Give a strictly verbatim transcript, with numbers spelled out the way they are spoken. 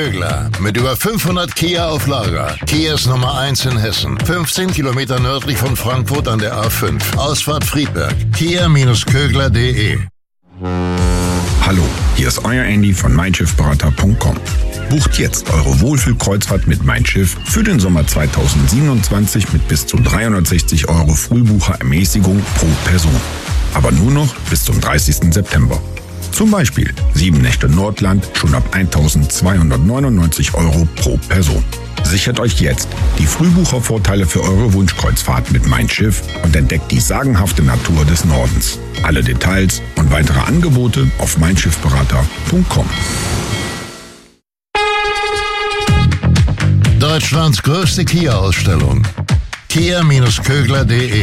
Kögler. Mit über fünfhundert Kia auf Lager. Kias Nummer eins in Hessen. fünfzehn Kilometer nördlich von Frankfurt an der A fünf. Ausfahrt Friedberg. kia Kögler punkt de. Hallo, hier ist euer Andy von mein schiff berater punkt com. Bucht jetzt eure Wohlfühlkreuzfahrt mit Mein Schiff für den Sommer zweitausendsiebenundzwanzig mit bis zu dreihundertsechzig Euro Frühbucherermäßigung pro Person. Aber nur noch bis zum dreißigsten September. Zum Beispiel sieben Nächte Nordland schon ab eintausendzweihundertneunundneunzig Euro pro Person. Sichert euch jetzt die Frühbuchervorteile für eure Wunschkreuzfahrt mit Mein Schiff und entdeckt die sagenhafte Natur des Nordens. Alle Details und weitere Angebote auf mein schiff berater punkt com. Deutschlands größte Kia-Ausstellung. kia Kögler punkt de